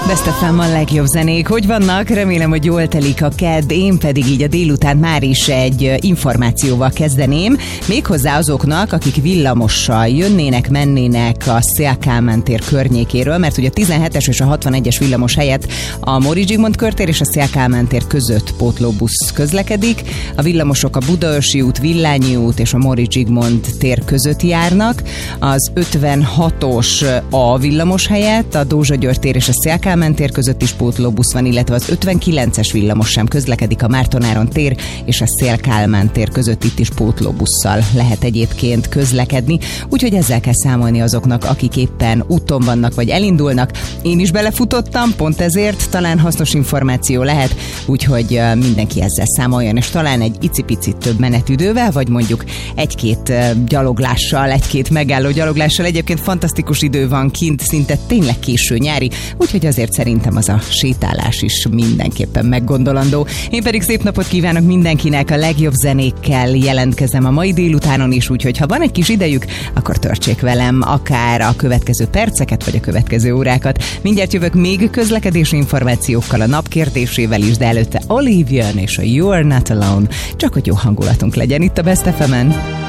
Best FM a legjobb zenék. Hogy vannak? Remélem, hogy jól telik a kedd. Én pedig így a délután már is egy információval kezdeném. Méghozzá azoknak, akik villamossal jönnének, mennének a Széll-Kálmán tér környékéről, mert ugye a 17-es és a 61-es villamos helyett a Móricz Zsigmond körtér és a Széll-Kálmán tér között pótlóbusz közlekedik. A villamosok a Budaörsi út, Villányi út és a Móricz Zsigmond tér között járnak. Az 56-os a villamos helyett a Dózsa György tér és a Széll-Kálmán tér között is pótlóbusz van, illetve az 59-es villamos sem közlekedik a Márton Áron tér és a Széll-Kálmán tér között, itt is pótlóbusszal lehet egyébként közlekedni, úgyhogy ezzel kell számolni azoknak, akik éppen úton vannak vagy elindulnak. Én is belefutottam, pont ezért talán hasznos információ lehet, úgyhogy mindenki ezzel számoljon, és talán egy icipicit több menetidővel, vagy mondjuk egy-két gyaloglással, egy-két megálló gyaloglással. Egyébként fantasztikus idő van kint, szinte tényleg késő nyári, úgyhogy azért szerintem az a sétálás is mindenképpen meggondolandó. Én pedig szép napot kívánok mindenkinek, a legjobb zenékkel jelentkezem a mai délutánon is, úgyhogy ha van egy kis idejük, akkor töltsék velem akár a következő perceket, vagy a következő órákat. Mindjárt jövök még közlekedési információkkal, a nap kérdésével is, de előtte Olivia és a You Are Not Alone, csak hogy jó hangulatunk legyen itt a Best FM-en.